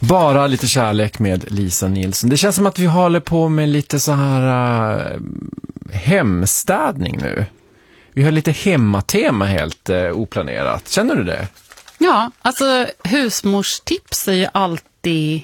Bara lite kärlek med Lisa Nilsson. Det känns som att vi håller på med lite så här hemstädning nu. Vi har lite hemmatema helt oplanerat. Känner du det? Ja, alltså husmorstips är ju alltid...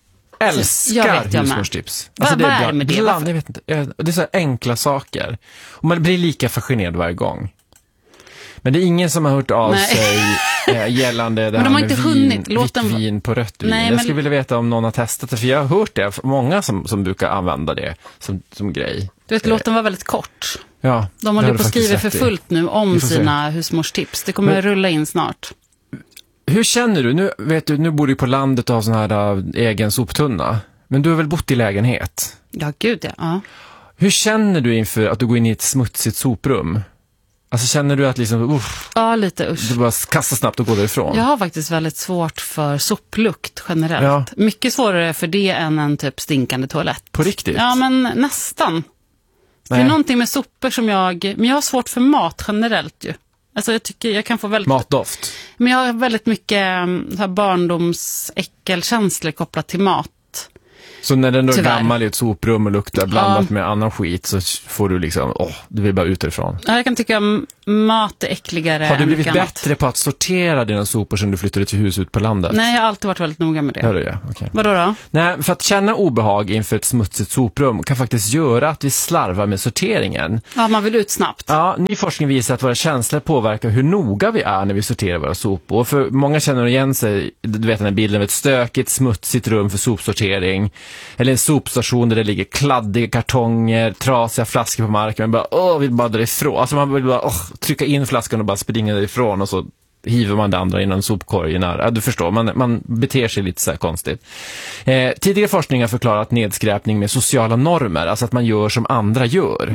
Älskar husmorstips. Alltså, vad är med det? Jag vet inte. Det är så enkla saker. Och man blir lika fascinerad varje gång. Men det är ingen som har hört av sig gällande det här med vitt vin på rött vin. Jag skulle vilja veta om någon har testat det, för jag har hört det. Många som brukar använda det som grej. Du vet, låten var väldigt kort. Ja, de håller på att skriva för fullt nu om sina husmorstips. Det kommer att rulla in snart. Hur känner du? Nu bor du på landet och har sån här egen soptunna. Men du har väl bott i lägenhet? Ja, gud ja. Hur känner du inför att du går in i ett smutsigt soprum? Alltså känner du att liksom... ja, lite usch. Du bara kastar snabbt och går därifrån? Jag har faktiskt väldigt svårt för soplukt generellt. Ja. Mycket svårare för det än en typ stinkande toalett. På riktigt? Ja, men nästan. Nej. Det är någonting med sopor som men jag har svårt för mat generellt ju. Alltså jag tycker jag kan få väldigt... Matdoft? Men jag har väldigt mycket så här barndomsäckelkänslor kopplat till mat. Så när den är gammal i ett soprum och luktar blandat med annan skit, så får du liksom, du vill bara ut därifrån. Ja, jag kan tycka mat är äckligare. Har du blivit bättre på att sortera dina sopor sen du flyttade till hus ut på landet? Nej, jag har alltid varit väldigt noga med det. Ja, det okay. Vadå då? Nej, för att känna obehag inför ett smutsigt soprum kan faktiskt göra att vi slarvar med sorteringen. Ja, man vill ut snabbt. Ja, ny forskning visar att våra känslor påverkar hur noga vi är när vi sorterar våra sopor. Och för många känner igen sig, du vet den här bilden av ett stökigt, smutsigt rum för sopsortering. Eller en sopstation där det ligger kladdiga kartonger, trasiga flaskor på marken. Man bara, vill bara därifrån. Alltså man vill bara trycka in flaskan och bara springa därifrån, och så hiver man det andra innan sopkorgen är. Ja, du förstår, man beter sig lite så här konstigt. Tidigare forskning har förklarat nedskräpning med sociala normer, alltså att man gör som andra gör.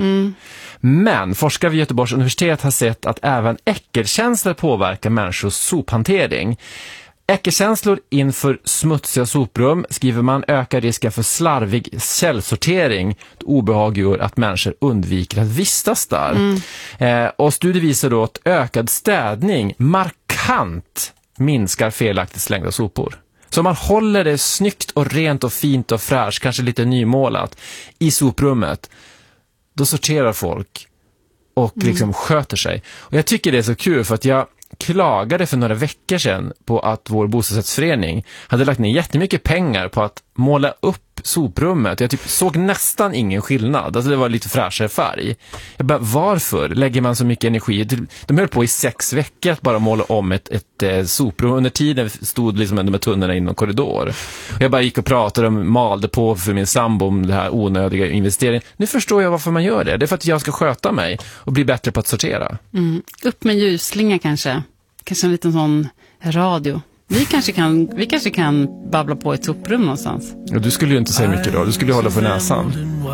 Men forskare vid Göteborgs universitet har sett att även äckelkänslor påverkar människors sophantering. Äckelkänslor inför smutsiga soprum, skriver man, ökar risken för slarvig källsortering. Obehag gör att människor undviker att vistas där. Och studier visar då att ökad städning markant minskar felaktigt slängda sopor. Så om man håller det snyggt och rent och fint och fräscht, kanske lite nymålat, i soprummet, då sorterar folk och liksom sköter sig. Och jag tycker det är så kul, för att jag klagade för några veckor sedan på att vår bostadsrättsförening hade lagt ner jättemycket pengar på att måla upp soprummet. Jag såg nästan ingen skillnad. Alltså det var lite fräschare färg. Jag bara, varför lägger man så mycket energi? De höll på i 6 veckor att bara måla om ett soprum. Under tiden stod liksom de här tunnorna i någon korridor. Och jag bara gick och pratade och malde på för min sambo om det här onödiga investeringen. Nu förstår jag varför man gör det. Det är för att jag ska sköta mig och bli bättre på att sortera. Upp med ljusslinga kanske. Kanske en liten sån radio. Vi kanske kan babbla på ett soprum någonstans. Ja, du skulle ju inte säga mycket då. Du skulle ju hålla för näsan.